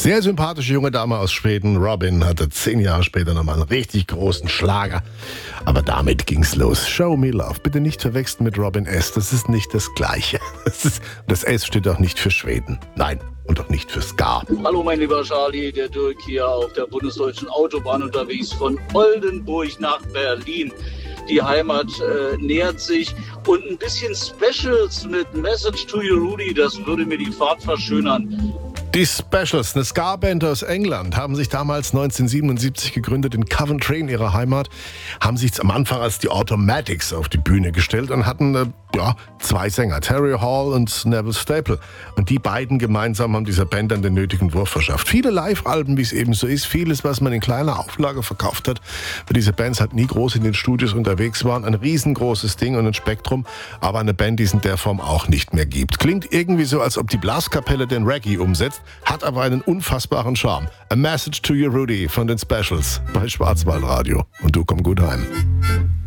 Sehr sympathische junge Dame aus Schweden, Robin, hatte 10 Jahre später nochmal einen richtig großen Schlager. Aber damit ging's los. Show Me Love. Bitte nicht verwechseln mit Robin S. Das ist nicht das Gleiche. Das S steht auch nicht für Schweden. Nein. Und auch nicht für Ska. Hallo mein lieber Charlie, der Dirk hier auf der bundesdeutschen Autobahn unterwegs von Oldenburg nach Berlin. Die Heimat nähert sich und ein bisschen Specials mit Message to You Rudy, das würde mir die Fahrt verschönern. Die Specials, eine Ska-Band aus England, haben sich damals 1977 gegründet in Coventry in ihrer Heimat, haben sich am Anfang als die Automatics auf die Bühne gestellt und hatten 2 Sänger, Terry Hall und Neville Staple. Und die beiden gemeinsam haben dieser Band dann den nötigen Wurf verschafft. Viele Live-Alben, wie es eben so ist, vieles, was man in kleiner Auflage verkauft hat, weil diese Bands halt nie groß in den Studios unterwegs waren. Ein riesengroßes Ding und ein Spektrum, aber eine Band, die es in der Form auch nicht mehr gibt. Klingt irgendwie so, als ob die Blaskapelle den Reggae umsetzt, hat aber einen unfassbaren Charme. A Message to You Rudy von den Specials bei Schwarzwaldradio. Und du komm gut heim.